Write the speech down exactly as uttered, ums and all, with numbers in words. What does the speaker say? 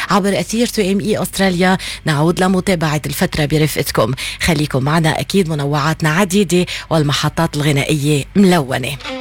عبر أثير تو ام اي أستراليا. نعود لمتابعة الفترة برفقتكم، خليكم معنا، أكيد منوعاتنا عديدة والمحطات الغنائية ملونة.